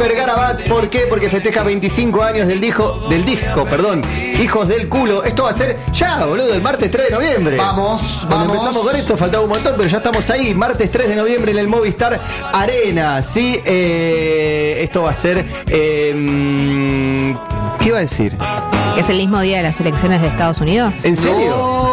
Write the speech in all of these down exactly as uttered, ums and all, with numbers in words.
Vergarabat. ¿Por qué? Porque festeja veinticinco años del disco, del disco, perdón, Hijos del Culo. Esto va a ser ya, boludo, el martes tres de noviembre. Vamos, Cuando vamos. empezamos con esto faltaba un montón, pero ya estamos ahí. Martes tres de noviembre en el Movistar Arena. Sí, eh, esto va a ser... Eh, ¿qué iba a decir? Que es el mismo día de las elecciones de Estados Unidos. ¿En serio?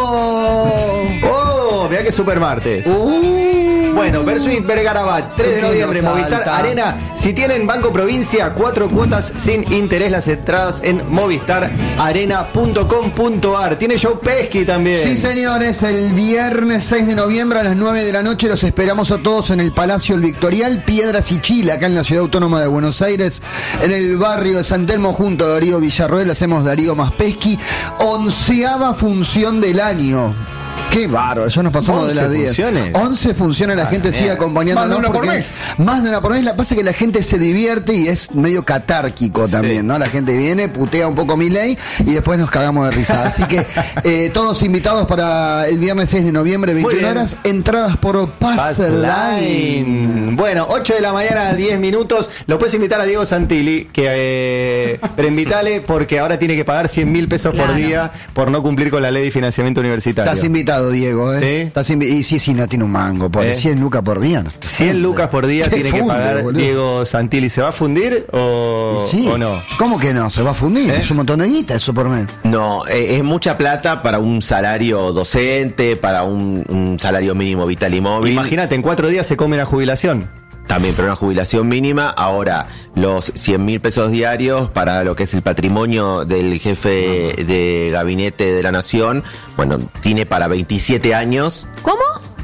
No. Oh, mirá que super martes. Uh. Bueno, Bersuit Vergarabat, tres de ¿Qué noviembre, nos Movistar salta? Arena. Si tienen Banco Provincia, cuatro cuotas sin interés, las entradas en movistar arena punto com punto ar. Tiene show Pesky también. Sí, señores, el viernes seis de noviembre a las nueve de la noche los esperamos a todos en el Palacio El Victorial, Piedras y Chile, acá en la Ciudad Autónoma de Buenos Aires, en el barrio de San Telmo, junto a Darío Villarroel. Hacemos Darío más Pesky, onceava función del año. Qué bárbaro, ya nos pasamos de las diez. funciones. once funciones, la Ah, gente sigue mierda. acompañándonos. Más de una por porque- mes. Más de una por mes. La que pasa es que la gente se divierte y es medio catárquico también, Sí. ¿no? La gente viene, putea un poco Milei y después nos cagamos de risa. Así que eh, todos invitados para el viernes seis de noviembre, Muy veintiuna bien. horas, entradas por Pass Line. Line. Bueno, ocho de la mañana, diez minutos. Lo puedes invitar a Diego Santilli, que eh, pero invítale porque ahora tiene que pagar cien mil pesos por Claro. día por no cumplir con la ley de financiamiento universitario. Estás invitado, Diego, ¿eh? ¿Sí? Estás invi- y sí, sí, no tiene un mango, por ¿Eh? cien lucas por día. ¿no? cien lucas por día Qué tiene que funde, pagar boludo. Diego Santilli. ¿Se va a fundir o, Sí. o no? ¿Cómo que no? ¿Se va a fundir? ¿Eh? Es un montón de guita eso por mes. No, eh, es mucha plata para un salario docente, para un, un salario mínimo vital y móvil. Imagínate, en cuatro días se come la jubilación. También para una jubilación mínima. Ahora, los cien mil pesos diarios para lo que es el patrimonio del jefe de gabinete de la nación, bueno, tiene para veintisiete años. ¿Cómo?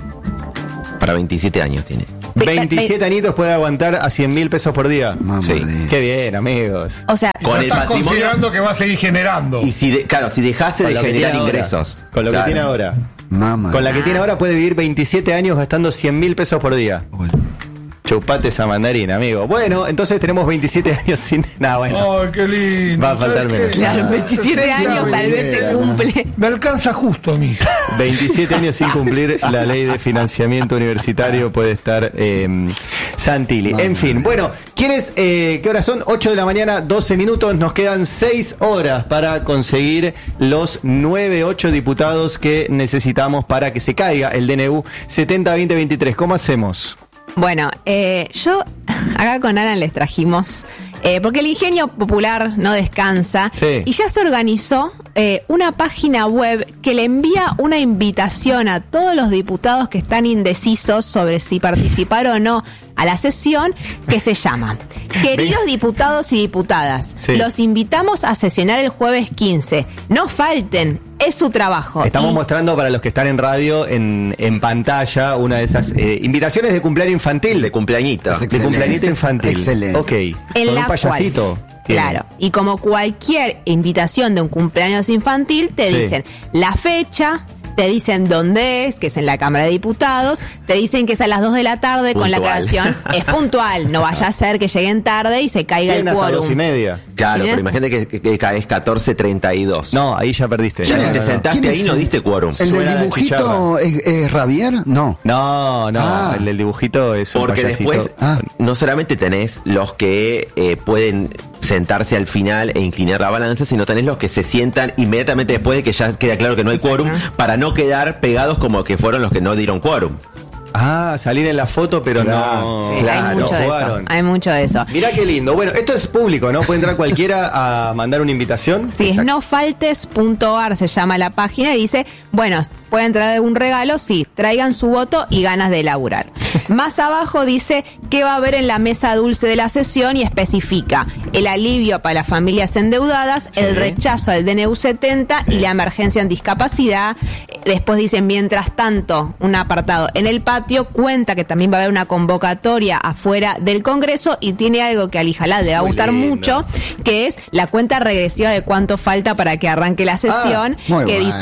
Para veintisiete años tiene. Ve- veintisiete añitos puede aguantar a cien mil pesos por día. Mamá Sí. de- Qué bien, amigos. O sea, Con No el estás patrimonio. considerando que va a seguir generando. Y si, de- claro, si dejase Con de lo que generar tiene ahora. ingresos. Con lo Claro. que tiene ahora. Mamá. Con la que tiene ahora puede vivir veintisiete años gastando cien mil pesos por día. Bueno. Chupate esa mandarina, amigo. Bueno, entonces tenemos veintisiete años sin... Nada, bueno. Ay, qué lindo. Va a faltar ¿Sabes menos. qué? claro, veintisiete años tal vez se cumple. Me alcanza justo a mí. veintisiete años sin cumplir la ley de financiamiento universitario puede estar eh, Santilli. En fin, bueno, ¿quiénes, eh, qué horas son? ocho de la mañana, doce minutos. Nos quedan seis horas para conseguir los nueve, ocho diputados que necesitamos para que se caiga el D N U setenta veinte veintitrés. ¿Cómo hacemos? Bueno, eh, yo acá con Alan les trajimos, eh, porque el ingenio popular no descansa, Sí. y ya se organizó eh, una página web que le envía una invitación a todos los diputados que están indecisos sobre si participar o no a la sesión, que se llama Queridos diputados y diputadas, Sí. los invitamos a sesionar el jueves quince. No falten, es su trabajo. Estamos Y- mostrando para los que están en radio, en, en pantalla, una de esas eh, invitaciones de cumpleaños infantil. De cumpleañita. Es De excelente. cumpleañito infantil. Excelente. Ok. en Con la un payasito. cual- tiene. Claro, y como cualquier invitación de un cumpleaños infantil, te Sí. dicen la fecha, te dicen dónde es, que es en la Cámara de Diputados, te dicen que es a las dos de la tarde con la Puntual. aclaración, es puntual, no vaya a ser que lleguen tarde y se caiga Tienen el hasta dos y quórum. media. Claro, ¿Bien? pero imagínate que, que, que es catorce treinta y dos. No, ahí ya perdiste. Ya No, si te no, no. sentaste ¿Quién ahí es no el- diste quórum. ¿El Suena del la dibujito es, es Javier? No. No, no, Ah. el del dibujito es un Porque payasito. después Ah. no solamente tenés los que eh, pueden sentarse al final e inclinar la balanza, sino tenés los que se sientan inmediatamente después de que ya queda claro que no hay quórum, para no quedar pegados como que fueron los que no dieron quórum. Ah, salir en la foto, pero Claro. no. Sí, claro, hay mucho de eso, jugaron. hay mucho de eso. Mirá qué lindo. Bueno, esto es público, ¿no? Puede entrar cualquiera a mandar una invitación. Sí, es Exacto. nofaltes punto ar se llama la página y dice, bueno, puede entrar algún regalo, sí, traigan su voto y ganas de laburar. Más abajo dice qué va a haber en la mesa dulce de la sesión y especifica el alivio para las familias endeudadas, Sí. el rechazo al D N U setenta y la emergencia en discapacidad. Después dicen, mientras tanto, un apartado en el patio cuenta que también va a haber una convocatoria afuera del Congreso y tiene algo que a Lijalá le va a Muy gustar lindo. mucho, que es la cuenta regresiva de cuánto falta para que arranque la sesión, muy que bueno. dice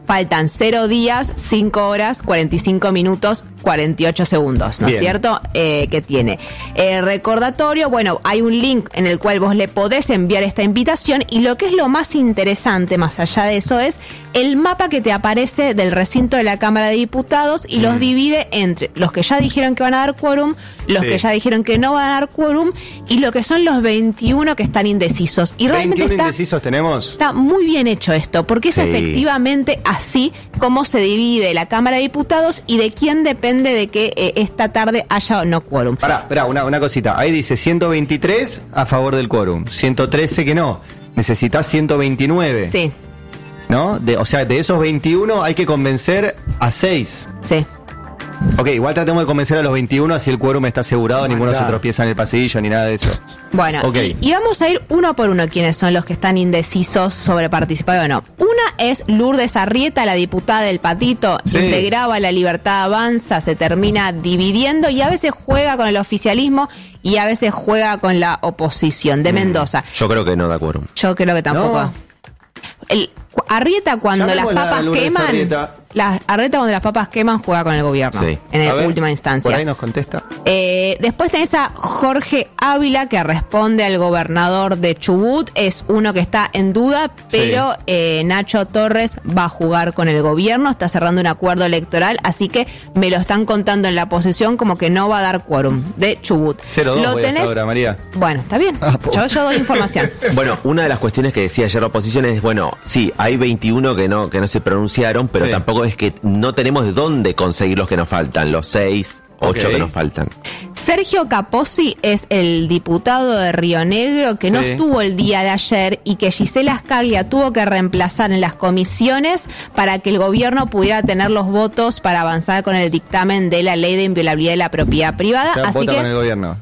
faltan cero días, cinco horas, cuarenta y cinco minutos, cuarenta y ocho segundos, ¿no es Bien. cierto? Eh, que tiene. Eh, recordatorio, bueno, hay un link en el cual vos le podés enviar esta invitación y lo que es lo más interesante, más allá de eso, es el mapa que te aparece del recinto de la Cámara de Diputados y los divide entre los que ya dijeron que van a dar quórum, los Sí. que ya dijeron que no van a dar quórum y lo que son los veintiuno que están indecisos. Y realmente veintiuno está, indecisos tenemos. está muy bien hecho esto, porque es Sí. efectivamente así como se divide la Cámara de Diputados y de quién depende de que eh, esta tarde haya o no quórum. Pará, pará, una, una cosita. Ahí dice ciento veintitrés a favor del quórum, ciento trece que no. Necesitas ciento veintinueve. Sí, ¿No? De, o sea, de esos veintiuno hay que convencer a seis. sí. Ok, igual tratemos de convencer a los veintiuno, así el quórum está asegurado, ninguno claro. se tropieza en el pasillo ni nada de eso. Bueno, Ok. y, y vamos a ir uno por uno quiénes son los que están indecisos sobre participar o no. Una es Lourdes Arrieta, la diputada del Patito, Sí. integraba La Libertad Avanza, se termina dividiendo y a veces juega con el oficialismo y a veces juega con la oposición de Mendoza. Yo creo que no da quórum. Yo creo que tampoco. No. El, cu- Arrieta cuando las Llamémosla a papas Lourdes queman, Arrieta. las, Arrieta cuando las papas queman juega con el gobierno Sí. en A ver, última instancia. Por ahí nos contesta. Eh, después tenés a Jorge Ávila, que responde al gobernador de Chubut. Es uno que está en duda, pero eh, Nacho Torres va a jugar con el gobierno. Está cerrando un acuerdo electoral, así que me lo están contando en la posición como que no va a dar quórum de Chubut. cero dos Lo voy hasta tenés. ahora, María. Bueno, está bien. Ah, po- Yo, yo doy información. Bueno, una de las cuestiones que decía ayer la oposición es, bueno, sí, hay veintiuno que no que no se pronunciaron, pero Sí. tampoco es que no tenemos de dónde conseguir los que nos faltan, los seis, ocho Ok. que nos faltan. Sergio Capozzi es el diputado de Río Negro que no Sí. estuvo el día de ayer y que Gisela Scaglia tuvo que reemplazar en las comisiones para que el gobierno pudiera tener los votos para avanzar con el dictamen de la ley de inviolabilidad de la propiedad privada. Ya Así vota que con el gobierno.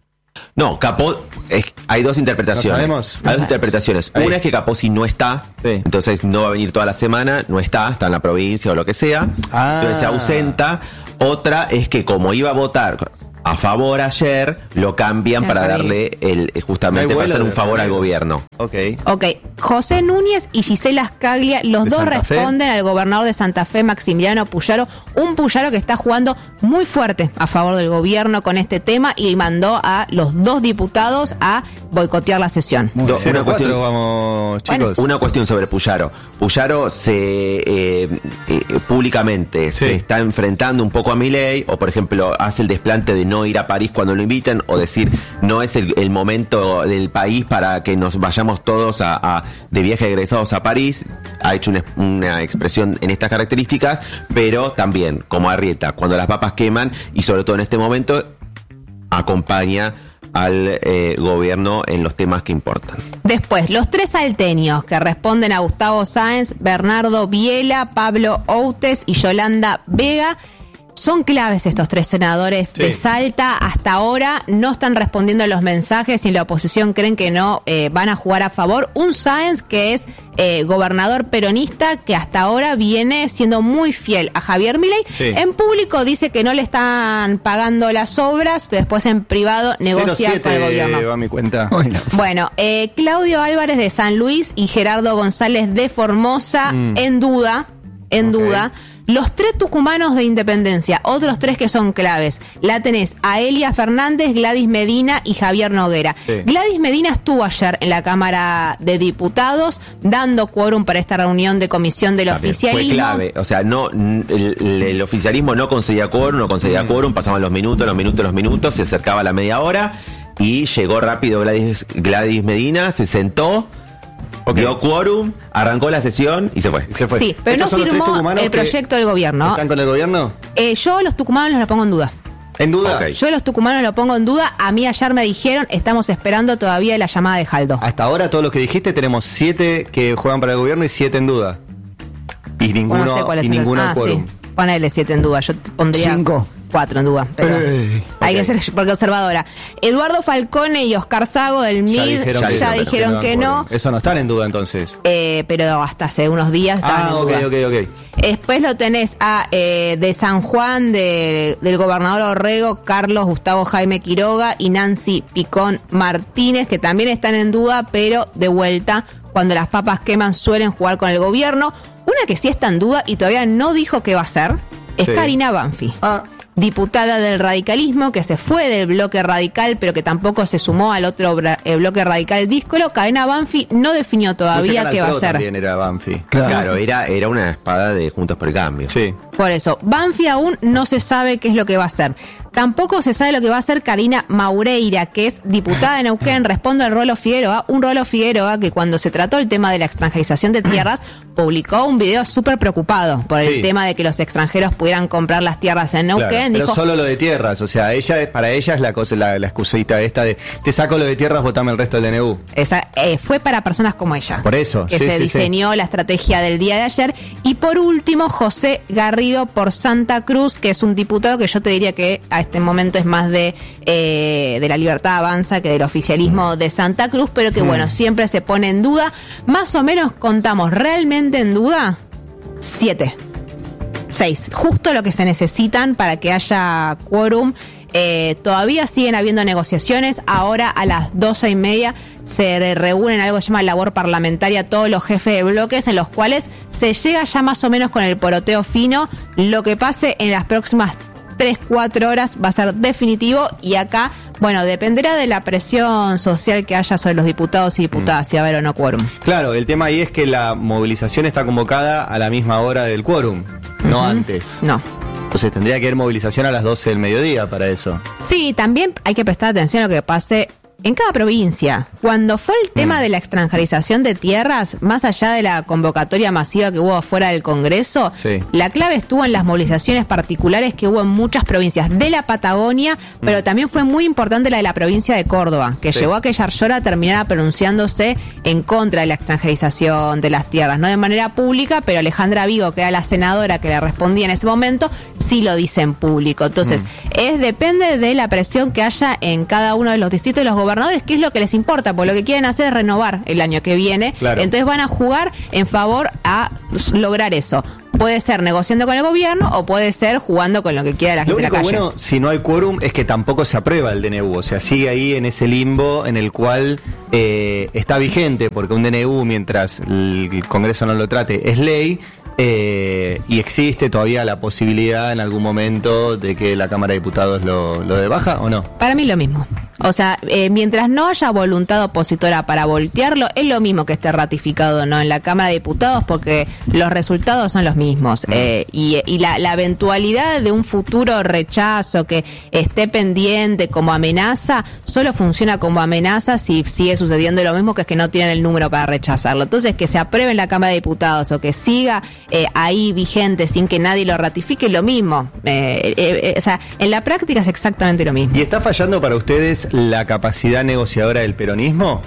No, Capó, es- hay dos interpretaciones. ¿No sabemos? Hay dos interpretaciones. Ahí. Una es que Capozzi no está, Sí. entonces no va a venir toda la semana, no está, está en la provincia o lo que sea, Ah. entonces se ausenta. Otra es que como iba a votar a favor ayer, lo cambian Ya, para está darle el No justamente hay para vuelo hacer un de favor al Río Negro. gobierno. Ok. Ok, José Núñez y Gisela Scaglia, los ¿De dos Santa Fe? responden al gobernador de Santa Fe, Maximiliano Puyaro, un Puyaro que está jugando muy fuerte a favor del gobierno con este tema y mandó a los dos diputados a boicotear la sesión. Muy Do- bien. cero una cuestión- cuatro vamos, Bueno, chicos. Una cuestión sobre Puyaro. Puyaro se eh, eh, públicamente Sí. se está enfrentando un poco a Milei, o por ejemplo hace el desplante de no ir a París cuando lo invitan, o decir no es el, el momento del país para que nos vayamos todos a, a- de viaje egresados a París. Ha hecho una, una expresión en estas características, pero también, como Arrieta, cuando las papas queman, y sobre todo en este momento, acompaña al eh, gobierno en los temas que importan. Después, los tres salteños que responden a Gustavo Sáenz, Bernardo Biela, Pablo Outes y Yolanda Vega. Son claves estos tres senadores Sí. de Salta. Hasta ahora no están respondiendo a los mensajes y en la oposición creen que no eh, van a jugar a favor. Un Sáenz que es eh, gobernador peronista que hasta ahora viene siendo muy fiel a Javier Milei. Sí. En público dice que no le están pagando las obras, pero después en privado negocia con el gobierno. va a mi cuenta. Bueno, Bueno, eh, Claudio Álvarez de San Luis y Gerardo González de Formosa Mm. en duda, en Ok. duda. Los tres tucumanos de Independencia, otros tres que son claves. La tenés a Elia Fernández, Gladys Medina y Javier Noguera. Sí. Gladys Medina estuvo ayer en la Cámara de Diputados dando quórum para esta reunión de comisión del También oficialismo. fue clave, o sea, no n- el, el- el oficialismo no conseguía quórum, no conseguía Mm. quórum, pasaban los minutos, los minutos, los minutos, se acercaba la media hora y llegó rápido Gladys, Gladys Medina, se sentó, Ok. dio quórum, arrancó la sesión y se fue. Y se fue. Sí, pero no Estos son los tres firmó tucumanos el que proyecto del gobierno. ¿Están con el gobierno? Eh, yo los tucumanos los pongo en duda. ¿En duda? Ok. Yo los tucumanos lo pongo en duda. A mí ayer me dijeron, estamos esperando todavía la llamada de Jaldo. Hasta ahora, todos los que dijiste, tenemos siete que juegan para el gobierno y siete en duda. Y ninguno, no sé cuál es y el- ninguno ah, quórum. sí. Ponele siete en duda. Yo pondría Cinco. cuatro en duda, pero Ey, hay ok. que ser porque observadora. Eduardo Falcone y Oscar Sago del M I D ya que- dijeron que dan no, quórum. Eso no están en duda entonces. eh, pero hasta hace unos días estaban Ah, en ok, duda. ok, ok. Después lo tenés a eh, de San Juan, de, del gobernador Orrego, Carlos Gustavo Jaime Quiroga y Nancy Picón Martínez, que también están en duda, pero de vuelta, cuando las papas queman suelen jugar con el gobierno. Una que sí está en duda y todavía no dijo qué va a hacer es Sí. Karina Banfi. Ah, Diputada del radicalismo, que se fue del bloque radical, pero que tampoco se sumó al otro bra- eh, bloque radical díscolo. Karina Banfi no definió todavía Canal qué va a Pro hacer. También era Banfi. claro. Claro, era, era una espada de Juntos por el Cambio. Sí. Por eso, Banfi aún no se sabe qué es lo que va a hacer. Tampoco se sabe lo que va a hacer Karina Maureira, que es diputada de Neuquén, responde al Rolo Figueroa, un Rolo Figueroa que cuando se trató el tema de la extranjerización de tierras, publicó un video súper preocupado por el Sí. tema de que los extranjeros pudieran comprar las tierras en Claro, Neuquén. pero Dijo, solo lo de tierras, o sea, ella para ella es la cosa, la, la excusita esta de te saco lo de tierras, votame el resto del D N U. esa, eh, fue para personas como ella. Por eso, que sí, se sí, sí. diseñó la estrategia del día de ayer. Y por último, José Garrido por Santa Cruz, que es un diputado que yo te diría que a este momento es más de, eh, de la Libertad Avanza que del oficialismo de Santa Cruz, pero que bueno, siempre se pone en duda. Más o menos contamos realmente en duda siete. Seis, justo lo que se necesitan para que haya quórum. Eh, todavía siguen habiendo negociaciones. Ahora a las doce y media se reúnen algo que se llama labor parlamentaria todos los jefes de bloques, en los cuales se llega ya más o menos con el poroteo fino. Lo que pase en las próximas tres, cuatro horas va a ser definitivo, y acá, bueno, dependerá de la presión social que haya sobre los diputados y diputadas, si va a haber o no quórum. Claro, el tema ahí es que la movilización está convocada a la misma hora del quórum, no Ujú. antes. No. Entonces tendría que haber movilización a las doce del mediodía para eso. Sí, también hay que prestar atención a lo que pase en cada provincia. Cuando fue el tema Mm. de la extranjerización de tierras, más allá de la convocatoria masiva que hubo afuera del Congreso, Sí. la clave estuvo en las movilizaciones particulares que hubo en muchas provincias de la Patagonia, pero también fue muy importante la de la provincia de Córdoba, que Sí. llevó a que Yarlora terminara pronunciándose en contra de la extranjerización de las tierras, no de manera pública, pero Alejandra Vigo, que era la senadora que le respondía en ese momento, sí lo dice en público. Entonces, es depende de la presión que haya en cada uno de los distritos de los gobernadores, que es lo que les importa, porque lo que quieren hacer es renovar el año que viene. Claro. Entonces van a jugar en favor a lograr eso. Puede ser negociando con el gobierno o puede ser jugando con lo que quiera la Lo gente de la único calle. bueno, si no hay quórum, es que tampoco se aprueba el D N U. O sea, sigue ahí en ese limbo en el cual eh, está vigente, porque un D N U, mientras el, el Congreso no lo trate, es ley. Eh, y existe todavía la posibilidad en algún momento de que la Cámara de Diputados lo, lo dé baja, ¿o no? Para mí lo mismo. O sea, eh, mientras no haya voluntad opositora para voltearlo, es lo mismo que esté ratificado no en la Cámara de Diputados, porque los resultados son los mismos. Eh, y y la, la eventualidad de un futuro rechazo que esté pendiente como amenaza, solo funciona como amenaza si sigue sucediendo lo mismo, que es que no tienen el número para rechazarlo. Entonces, que se apruebe en la Cámara de Diputados o que siga eh, ahí vigente sin que nadie lo ratifique, lo mismo. Eh, eh, eh, o sea, en la práctica es exactamente lo mismo. ¿Y está fallando para ustedes la capacidad negociadora del peronismo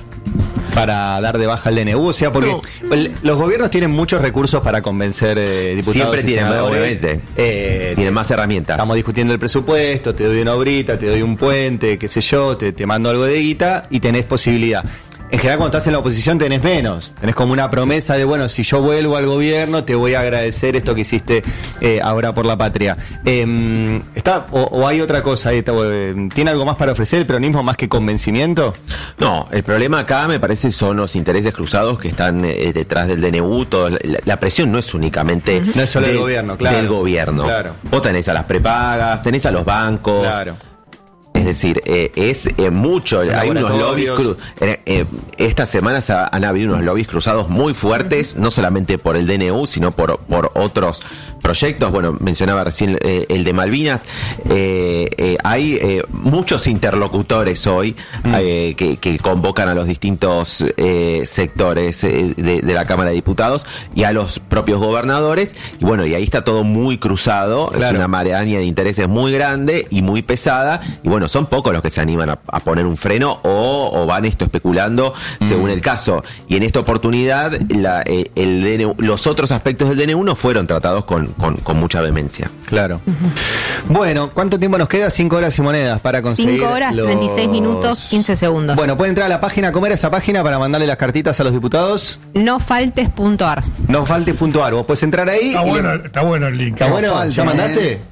para dar de baja el D N U? O sea, porque No. el- los gobiernos tienen muchos recursos para convencer eh, diputados Siempre y tienen, senadores. obviamente. Eh, Tienen más herramientas. Estamos discutiendo el presupuesto, te doy una obrita, te doy un puente, qué sé yo, te, te mando algo de guita y tenés posibilidad. En general, cuando estás en la oposición tenés menos. Tenés como una promesa de, bueno, si yo vuelvo al gobierno, te voy a agradecer esto que hiciste eh, ahora por la patria. Eh, ¿está, o, o hay otra cosa ahí? Está, eh, ¿Tiene algo más para ofrecer el peronismo más que convencimiento? No, el problema acá me parece son los intereses cruzados que están eh, detrás del D N U. Todo, la, la presión no es únicamente No es solo del gobierno, claro. del gobierno. Claro. Vos tenés a las prepagas, tenés a los bancos. Claro. Es decir, eh, es eh, mucho, hay unos lobbies Laboratorios. cru- eh, eh, estas semanas ha- han habido unos lobbies cruzados muy fuertes, no solamente por el D N U, sino por, por otros proyectos. Bueno, mencionaba recién eh, el de Malvinas. Eh, eh, hay eh, muchos interlocutores hoy Mm. eh, que, que convocan a los distintos eh, sectores eh, de, de la Cámara de Diputados y a los propios gobernadores. Y bueno, y ahí está todo muy cruzado, es Claro. una maraña de intereses muy grande y muy pesada. Y bueno, son pocos los que se animan a, a poner un freno o, o van esto especulando según el caso. Y en esta oportunidad, la, eh, el D N U, los otros aspectos del D N U no fueron tratados con, con, con mucha vehemencia. Claro. Uh-huh. Bueno, ¿cuánto tiempo nos queda? Cinco horas y monedas para conseguir. Cinco horas, los... treinta y seis minutos, quince segundos. Bueno, pueden entrar a la página, ¿cómo era esa página para mandarle las cartitas a los diputados? Nofaltes punto ar. Nofaltes punto ar. Vos podés entrar ahí. Está, y bueno, le... está bueno el link. ¿Está no bueno? falte, ¿Ya mandaste? ¿eh?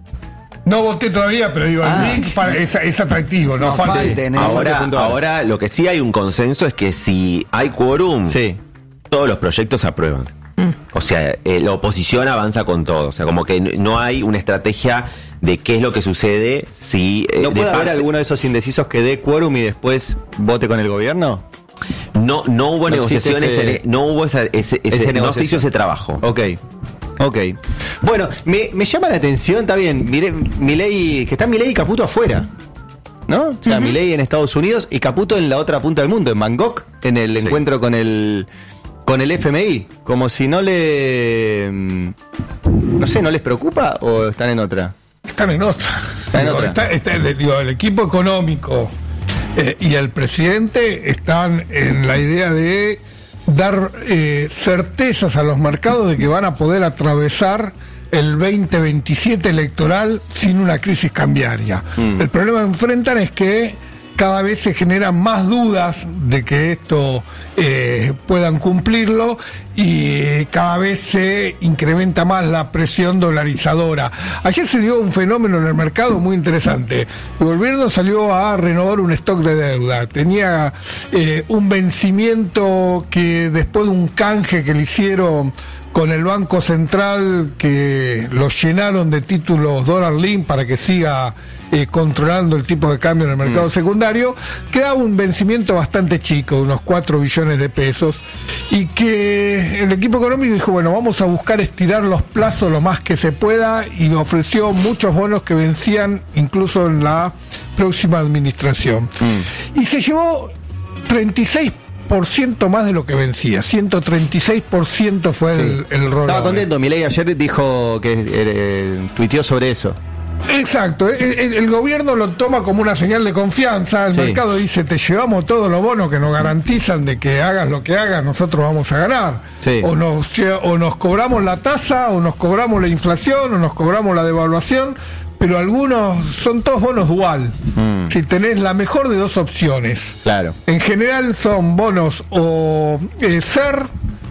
No voté todavía, pero digo, Ah. el link para, es, es atractivo. No, No falta. falten, ¿eh? Ahora, Nofaltes punto ar. ahora lo que sí hay un consenso es que si hay quórum, Sí. todos los proyectos se aprueban. O sea, eh, la oposición avanza con todo. O sea, como que n- no hay una estrategia de qué es lo que sucede si... eh, ¿No de puede haber parte- alguno de esos indecisos que dé quórum y después vote con el gobierno? No, no hubo No existe negociaciones, ese- en- no hubo esa, ese, ese- ese no se negociación. hizo ese trabajo. Ok. Ok. Bueno, me, me llama la atención, está bien, Mire- Milei, que está Milei y Caputo afuera. ¿No? O sea, Milei en Estados Unidos y Caputo en la otra punta del mundo, en Bangkok, en el Sí. encuentro con el con el F M I, como si no le mm, no sé, ¿no les preocupa o están en otra? Están en otra. Están en Digo, otra. está- está- el, digo, el equipo económico eh, y el presidente están en la idea de dar eh, certezas a los mercados de que van a poder atravesar el veinte veintisiete electoral sin una crisis cambiaria. Mm. El problema que enfrentan es que cada vez se generan más dudas de que esto eh, puedan cumplirlo y cada vez se incrementa más la presión dolarizadora. Ayer se dio un fenómeno en el mercado muy interesante. El gobierno salió a renovar un stock de deuda. Tenía eh, un vencimiento que después de un canje que le hicieron con el Banco Central, que los llenaron de títulos dólar link para que siga eh, controlando el tipo de cambio en el mercado Mm. secundario, quedaba un vencimiento bastante chico, de unos cuatro billones de pesos, y que el equipo económico dijo, bueno, vamos a buscar estirar los plazos lo más que se pueda, y me ofreció muchos bonos que vencían incluso en la próxima administración. Mm. Y se llevó treinta y seis por ciento más de lo que vencía, ciento treinta y seis por ciento fue Sí. el, el rollover. Estaba contento, Milei ayer dijo que eh, tuiteó sobre eso. Exacto, el, el- el gobierno lo toma como una señal de confianza, el Sí. mercado dice, te llevamos todos los bonos que nos garantizan de que hagas lo que hagas, nosotros vamos a ganar. Sí. O, nos, lle- o nos cobramos la tasa, o nos cobramos la inflación, o nos cobramos la devaluación, pero algunos son todos bonos dual. Mm. Si tenés la mejor de dos opciones. Claro. En general son bonos o eh, SER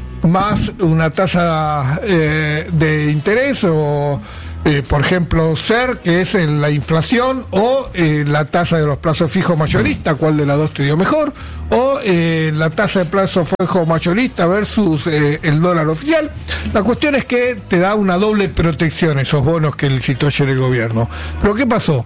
más una tasa eh, de interés o, eh, por ejemplo, SER, que es en la inflación, o eh, la tasa de los plazos fijos mayoristas, cuál de las dos te dio mejor, o eh, la tasa de plazo fijo mayorista versus eh, el dólar oficial. La cuestión es que te da una doble protección esos bonos que licitó ayer el gobierno. Pero ¿qué pasó?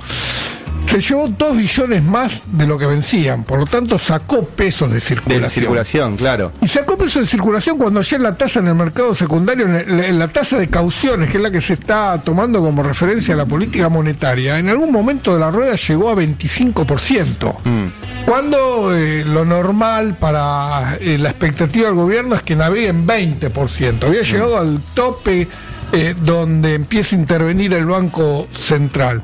Se llevó dos billones más de lo que vencían, por lo tanto sacó pesos de circulación. De circulación, claro. Y sacó pesos de circulación cuando ayer la tasa en el mercado secundario, en el- en la tasa de cauciones, que es la que se está tomando como referencia a la política monetaria, en algún momento de la rueda llegó a veinticinco por ciento. Mm. Cuando eh, lo normal para eh, la expectativa del gobierno es que navegue en veinte por ciento. Había llegado al tope eh, donde empieza a intervenir el Banco Central.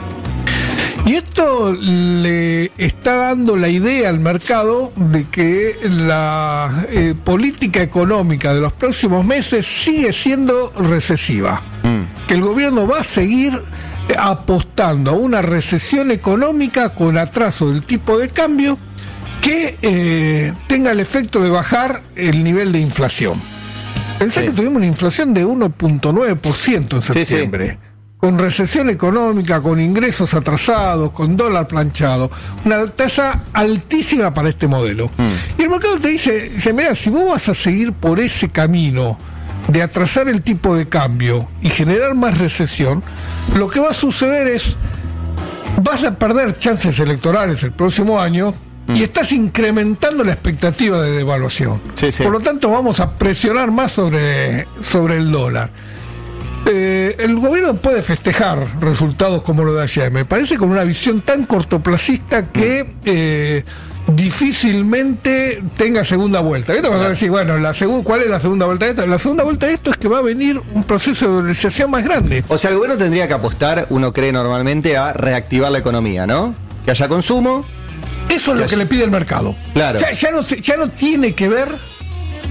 Y esto le está dando la idea al mercado de que la eh, política económica de los próximos meses sigue siendo recesiva. Mm. Que el gobierno va a seguir eh, apostando a una recesión económica con atraso del tipo de cambio que eh, tenga el efecto de bajar el nivel de inflación. Pensá Sí. que tuvimos una inflación de uno punto nueve por ciento en Sí, sí. septiembre. Con recesión económica, con ingresos atrasados, con dólar planchado, una tasa altísima para este modelo. Mm. Y el mercado te dice, dice, mira, si vos vas a seguir por ese camino de atrasar el tipo de cambio y generar más recesión, lo que va a suceder es, vas a perder chances electorales el próximo año y estás incrementando la expectativa de devaluación. Sí, sí. Por lo tanto, vamos a presionar más sobre, sobre el dólar. Eh, el gobierno puede festejar resultados como lo de ayer, me parece, con una visión tan cortoplacista que eh, difícilmente tenga segunda vuelta. Esto me va a decir, bueno, la segu- ¿cuál es la segunda vuelta de esto? La segunda vuelta de esto es que va a venir un proceso de dolarización más grande. O sea, el gobierno tendría que apostar, uno cree normalmente, a reactivar la economía, ¿no? Que haya consumo. Eso es lo que le pide el mercado. Claro. Ya, ya no, se- ya no tiene que ver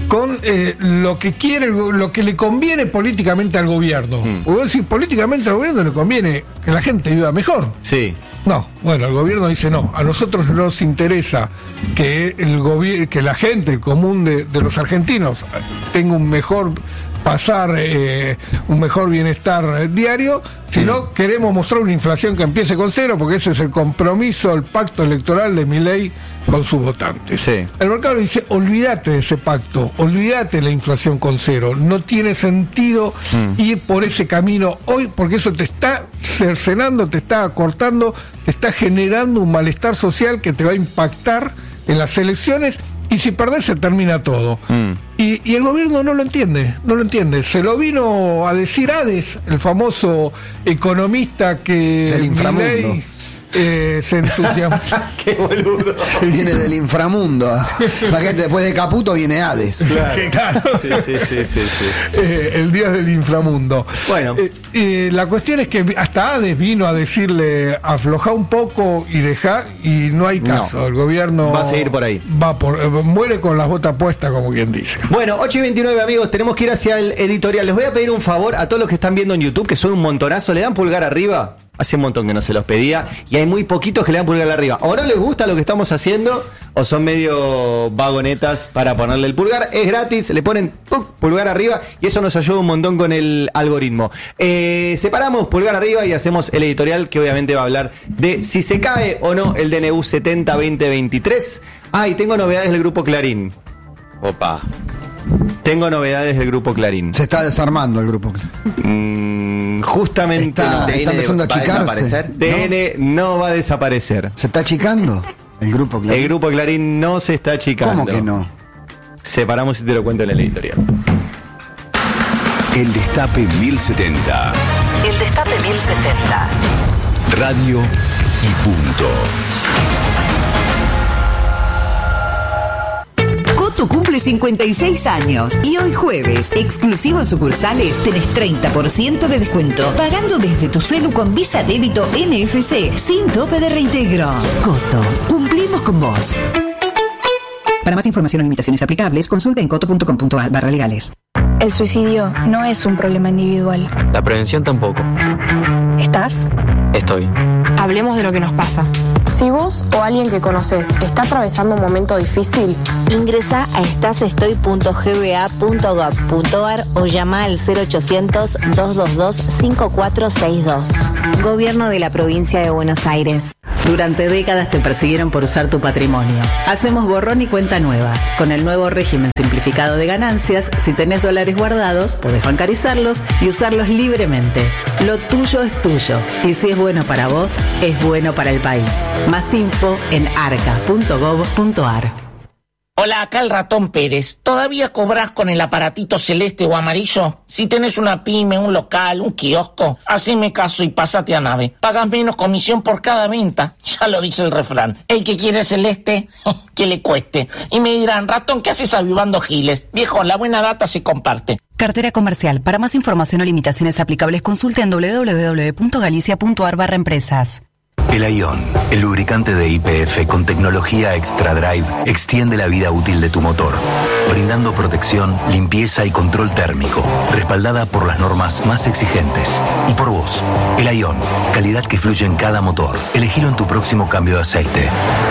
con eh, lo que quiere, lo que le conviene políticamente al gobierno. Mm. O decir, políticamente al gobierno le conviene que la gente viva mejor. Sí. No, bueno, el gobierno dice no, a nosotros nos interesa que el gobi- que la gente, el común de, de los argentinos tenga un mejor pasar, eh, un mejor bienestar eh, diario, sino mm. queremos mostrar una inflación que empiece con cero, porque ese es el compromiso, el pacto electoral de Milei con sus votantes. Sí. El mercado le dice, olvídate de ese pacto, olvídate de la inflación con cero, no tiene sentido mm. ir por ese camino hoy, porque eso te está cercenando, te está acortando, te está generando un malestar social que te va a impactar en las elecciones, y si perdés se termina todo. Mm. Y, y el gobierno no lo entiende, no lo entiende. Se lo vino a decir Hades, el famoso economista que del inframundo. Milei, eh, se entusiasmó. Qué boludo. Viene del inframundo. Imagínate, después de Caputo viene Hades. Claro. Sí, claro. Sí, sí, sí, sí, sí. Eh, el día del inframundo. Bueno. Eh, eh, la cuestión es que hasta Hades vino a decirle aflojá un poco y dejá, y no hay caso. No. El gobierno Va a seguir por ahí. Va por, eh, muere con las botas puestas, como quien dice. Bueno, ocho y veintinueve, amigos, tenemos que ir hacia el editorial. Les voy a pedir un favor a todos los que están viendo en YouTube, que son un montonazo, le dan pulgar arriba. Hace un montón que no se los pedía y hay muy poquitos que le dan pulgar arriba. ¿O no les gusta lo que estamos haciendo o son medio vagonetas para ponerle el pulgar? Es gratis, le ponen ¡puc! Pulgar arriba y eso nos ayuda un montón con el algoritmo. Eh, separamos pulgar arriba y hacemos el editorial, que obviamente va a hablar de si se cae o no el D N U setenta veinte veintitrés. Ah, y tengo novedades del Grupo Clarín. Opa. Tengo novedades del Grupo Clarín. Se está desarmando el Grupo Clarín. Mm, justamente Está- no. está empezando a ¿va achicarse. desaparecer? D N no va a desaparecer. ¿Se está achicando el Grupo Clarín? El Grupo Clarín no se está achicando. ¿Cómo que no? Separamos y te lo cuento en el editorial. El Destape mil setenta. El Destape mil setenta. Radio y punto. Coto cumple cincuenta y seis años y hoy jueves, exclusivo en sucursales, tenés treinta por ciento de descuento pagando desde tu celu con Visa Débito N F C sin tope de reintegro. Coto, cumplimos con vos. Para más información o limitaciones aplicables, consulta en coto punto com punto a r barra legales. El suicidio no es un problema individual. La prevención tampoco. ¿Estás? Estoy. Hablemos de lo que nos pasa. Si vos o alguien que conoces está atravesando un momento difícil, ingresa a estasestoy punto g b a punto gov punto a r o llama al cero ochocientos, dos dos dos, cinco cuatro seis dos. Gobierno de la Provincia de Buenos Aires. Durante décadas te persiguieron por usar tu patrimonio. Hacemos borrón y cuenta nueva. Con el nuevo régimen simplificado de ganancias, si tenés dólares guardados, podés bancarizarlos y usarlos libremente. Lo tuyo es tuyo. Y si es bueno para vos, es bueno para el país. Más info en arca punto gov punto a r. Hola, acá el Ratón Pérez. ¿Todavía cobrás con el aparatito celeste o amarillo? Si tenés una pyme, un local, un kiosco, haceme caso y pásate a Nave. Pagas menos comisión por cada venta. Ya lo dice el refrán. El que quiere celeste, que le cueste. Y me dirán, Ratón, ¿qué haces avivando giles? Viejo, la buena data se comparte. Cartera comercial. Para más información o limitaciones aplicables, consulte en doble u doble u doble u punto galicia punto a r barra empresas. El Ion, el lubricante de Y P F con tecnología Extra Drive, extiende la vida útil de tu motor, brindando protección, limpieza y control térmico, respaldada por las normas más exigentes. Y por vos, el Ion, calidad que fluye en cada motor. Elegilo en tu próximo cambio de aceite.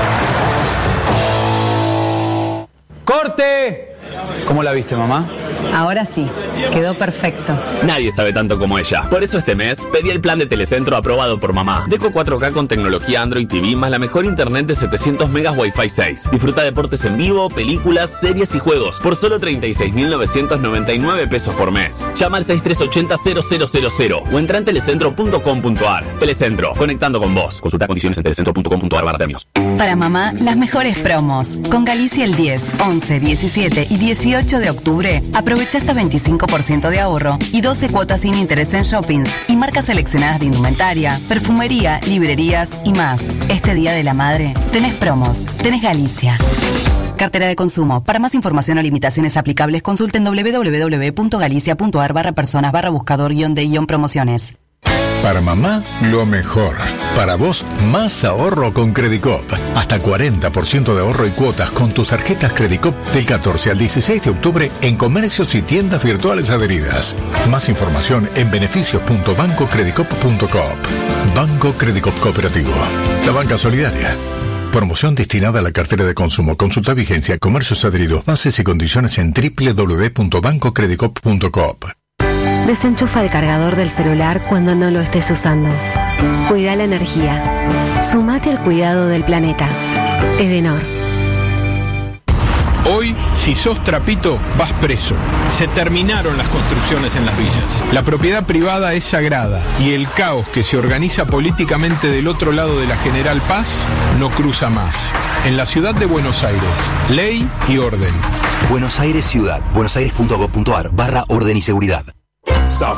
¡Corte! ¿Cómo la viste, mamá? Ahora sí, quedó perfecto. Nadie sabe tanto como ella. Por eso este mes pedí el plan de Telecentro aprobado por mamá. Deco cuatro K con tecnología Android T V más la mejor internet de setecientos megas Wi-Fi seis. Disfruta deportes en vivo, películas, series y juegos por solo treinta y seis mil novecientos noventa y nueve pesos por mes. Llama al seis tres ocho cero, cero cero cero cero o entra en telecentro punto com punto a r. Telecentro, conectando con vos. Consulta condiciones en telecentro punto com punto a r barra términos. Para mamá, las mejores promos. Con Galicia el diez, once, diecisiete y dieciocho de octubre, aprovecha hasta veinticinco por ciento de ahorro y doce cuotas sin interés en shoppings y marcas seleccionadas de indumentaria, perfumería, librerías y más. Este Día de la Madre, tenés promos, tenés Galicia. Cartera de consumo. Para más información o limitaciones aplicables, consulten doble u doble u doble u punto galicia punto a r barra personas barra buscador guión de guión promociones. Para mamá, lo mejor. Para vos, más ahorro con Credicop. Hasta cuarenta por ciento de ahorro y cuotas con tus tarjetas Credicop del catorce al dieciséis de octubre en comercios y tiendas virtuales adheridas. Más información en beneficios punto banco credicop punto coop. Banco Credicop Cooperativo. La banca solidaria. Promoción destinada a la cartera de consumo. Consulta vigencia, comercios adheridos, bases y condiciones en doble u doble u doble u punto banco credicop punto coop. Desenchufa el cargador del celular cuando no lo estés usando. Cuida la energía. Sumate al cuidado del planeta. Edenor. Hoy, si sos trapito, vas preso. Se terminaron las construcciones en las villas. La propiedad privada es sagrada y el caos que se organiza políticamente del otro lado de la General Paz no cruza más. En la ciudad de Buenos Aires, ley y orden. Buenos Aires Ciudad. buenosaires punto gov punto ar barra orden y seguridad.